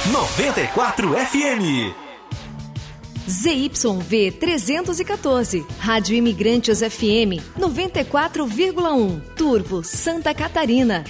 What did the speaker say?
94 FM. ZYV 314, Rádio Imigrantes FM 94,1, Turvo, Santa Catarina.